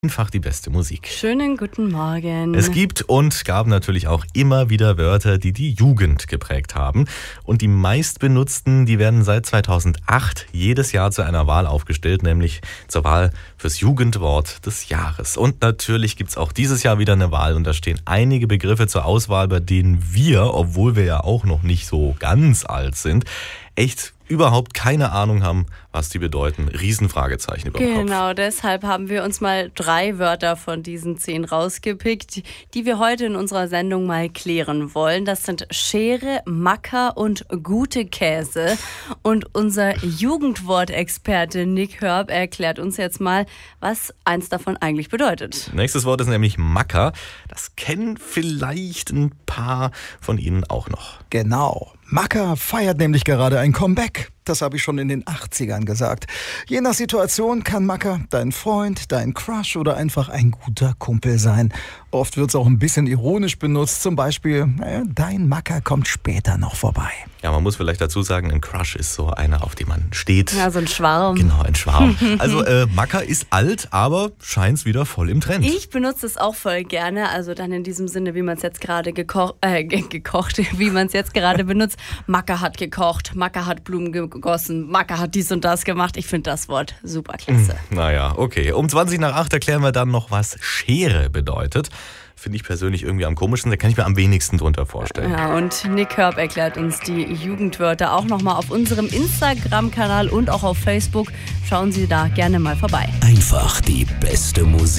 Einfach die beste Musik. Schönen guten Morgen. Es gibt und gab natürlich auch immer wieder Wörter, die die Jugend geprägt haben. Und die meistbenutzten, die werden seit 2008 jedes Jahr zu einer Wahl aufgestellt, nämlich zur Wahl fürs Jugendwort des Jahres. Und natürlich gibt es auch dieses Jahr wieder eine Wahl und da stehen einige Begriffe zur Auswahl, bei denen wir, obwohl wir ja auch noch nicht so ganz alt sind, echt überhaupt keine Ahnung haben, was die bedeuten. Riesenfragezeichen über dem Kopf. Genau, deshalb haben wir uns mal 3 Wörter von diesen 10 rausgepickt, die wir heute in unserer Sendung mal klären wollen. Das sind Schere, Macker und gute Käse. Und unser Jugendwortexperte Nick Hörb erklärt uns jetzt mal, was eins davon eigentlich bedeutet. Nächstes Wort ist nämlich Macker. Das kennen vielleicht ein paar von Ihnen auch noch. Genau. Macker feiert nämlich gerade ein Comeback. Das habe ich schon in den 80ern gesagt. Je nach Situation kann Macker dein Freund, dein Crush oder einfach ein guter Kumpel sein. Oft wird es auch ein bisschen ironisch benutzt. Zum Beispiel, dein Macker kommt später noch vorbei. Ja, man muss vielleicht dazu sagen, ein Crush ist so einer, auf den man steht. Ja, so ein Schwarm. Genau, ein Schwarm. Also Macker ist alt, aber scheint's wieder voll im Trend. Ich benutze es auch voll gerne. Also dann in diesem Sinne, wie man es jetzt gerade gekocht, wie man es jetzt gerade benutzt. Macker hat gekocht, Macker hat Blumen gegossen, Macker hat dies und das gemacht. Ich finde das Wort super klasse. Naja, okay. Um 20 nach 8 erklären wir dann noch, was Schere bedeutet. Finde ich persönlich irgendwie am komischsten. Da kann ich mir am wenigsten drunter vorstellen. Ja, und Nick Hörb erklärt uns die Jugendwörter auch nochmal auf unserem Instagram-Kanal und auch auf Facebook. Schauen Sie da gerne mal vorbei. Einfach die beste Musik.